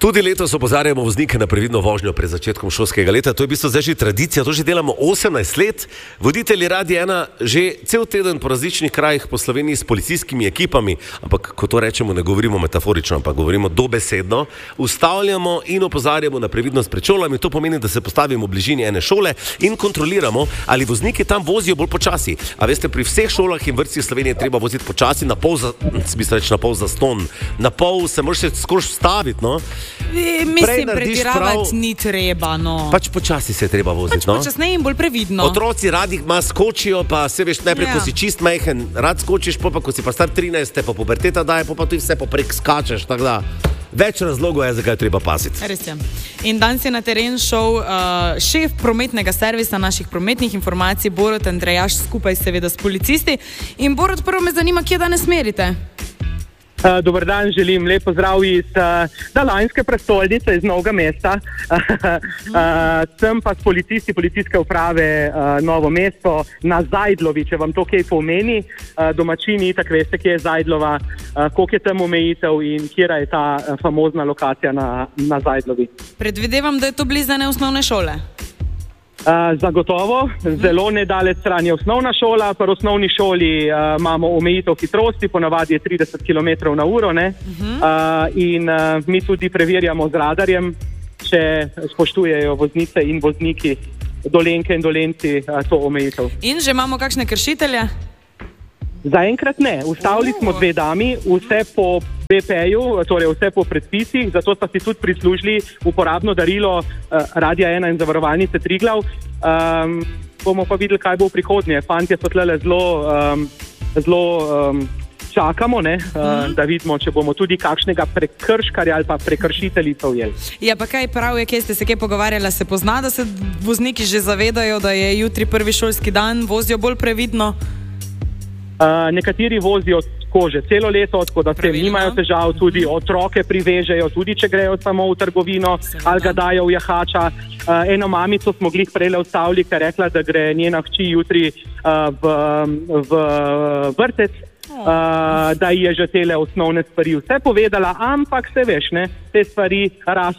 Tudi letos opozarjamo voznike na previdno vožnjo pred začetkom šolskega leta. To je v bistvu zdaj že tradicija, to že delamo 18 let. Voditelji Radia 1 že cel teden po različnih krajih po Sloveniji s policijskimi ekipami, ampak ko to rečemo, ne govorimo metaforično, ampak govorimo dobesedno, ustavljamo in opozarjamo na previdnost pred šolami. To pomeni, da se postavimo v bližini ene šole in kontroliramo, ali vozniki tam vozijo bolj počasi. A veste, pri vseh šolah in vrtcih Slovenije treba voziti počasi, na pol zaston, na pol se moraš skoraj vstaviti, no. Mislim, pretiravati ni treba, no. Pač počasi se je treba voziti, no. Počasneje in bolj previdno. Otroci radi skočijo, pa se veš, najprej, ko si čist majhen, rad skočiš, pa ko si pa star 13, pa puberteta daje, pa ti vse poprek skačeš, tako da več razlogov je, zakaj treba paziti. Res je. In danes je na teren šel šef prometnega servisa naših prometnih informacij, Borut Andrejaš, skupaj seveda s policisti. In Borut, prvo me zanima, kje danes merite? Dober dan, želim lep pozdrav iz Dalajnske prestolnice, iz Novega mesta. Sem pa s policisti policijske uprave Novo mesto na Zajdlovi, če vam to kaj pomeni. Domačini, tako veste, kje je Zajdlova, koliko je tam omejitev in kjera je ta famozna lokacija na Zajdlovi. Predvidevam, da je to blizu ene osnovne šole. Zagotovo, zelo nedaleč stran je osnovna šola. Pri osnovni šoli imamo omejitev hitrosti, ponavadi je 30 km/h, ne? In mi tudi preverjamo z radarjem, če spoštujejo voznice in vozniki, Dolenke in Dolenci, to omejitev. In že imamo kakšne kršitelje? Zaenkrat ne. Ustavili smo 2 dami, vse po BP-ju, torej vse po predpisih, zato sta si tudi prislužili uporabno darilo Radia 1 in Zavarovalnice Triglav. Bomo pa videli, kaj bo v prihodnje. Fantje so tlele zelo čakamo, ne, da vidimo, če bomo tudi kakšnega prekrškarja ali pa prekršiteljico ujeli. Ja, pa kaj prav je, kje ste se kaj pogovarjali, se pozna, da se vozniki že zavedajo, da je jutri prvi šolski dan, vozijo bolj previdno? Nekateri vozijo že celo leto, tako da s tem nimajo težav, tudi otroke privežejo, tudi če grejo samo v trgovino ali ga dajo v jahača. Eno mamico smo glih prejle ustavili, ker je rekla, da gre njena hči jutri v vrtec, da ji je že tele osnovne stvari vse povedala, ampak se veš, ne, te stvari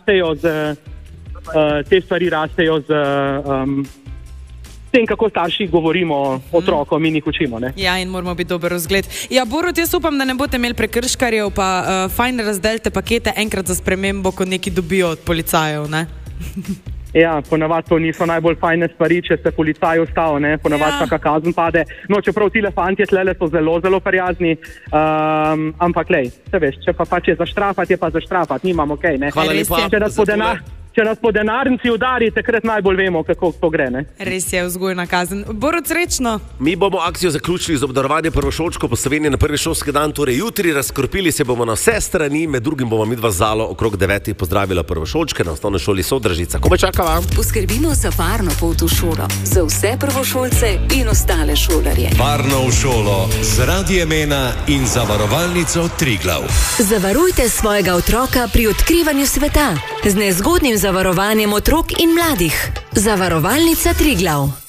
rastejo z tem, kako starši govorimo otrokom in jih učimo, ne? Ja, in moramo biti dober vzgled. Ja, Borut, jaz upam, da ne boste imeli prekrškarjev, pa fajn razdelite pakete enkrat za spremembo, ko neki dobijo od policajev, ne? Ja, ponavadi to niso najbolj fajne stvari, če se policaj ustavi, ne? Ponavadi taka kazen pade. No, čeprav tile fantje tlele so zelo, zelo prijazni, ampak lej, se veš, če pa pač je zaštrafati, je pa zaštrafati, nimamo kaj, ne? Hvala lepa. Če nas po denarnici udari, takrat najbolj vemo, kako to gre, ne? Res je, vzgojna kazen. Borut, srečno! Mi bomo akcijo zaključili z obdarovanjem prvošolčkov po Sloveniji na prvi šolski dan, torej jutri. Razkropili se bomo na vse strani, med drugim bomo midva Zalo okrog 9. pozdravila prvošolčke na osnovni šoli Sodražica. Ko me čakava? Poskrbimo za varno pot v šolo, za vse prvošolce in ostale šolarje. Varno v šolo z Radiem 1 in Zavarovalnico Triglav. Zavarujte svojega otroka pri odkrivanju sveta z nezgodnim zavarovanjem otrok in mladih. Zavarovalnica Triglav.